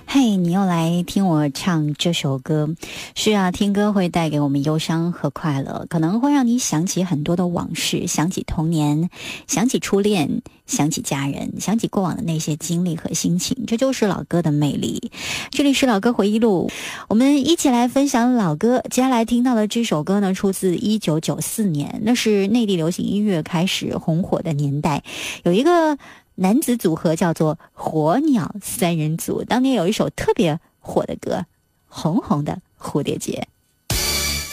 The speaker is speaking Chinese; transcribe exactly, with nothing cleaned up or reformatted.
嘿，你又来听我唱这首歌。是啊，听歌会带给我们忧伤和快乐，可能会让你想起很多的往事，想起童年，想起初恋，想起家人，想起过往的那些经历和心情，这就是老歌的魅力。这里是老歌回忆录，我们一起来分享老歌。接下来听到的这首歌呢，出自一九九四年，那是内地流行音乐开始红火的年代，有一个男子组合叫做火鸟三人组，当年有一首特别火的歌《红红的蝴蝶结》。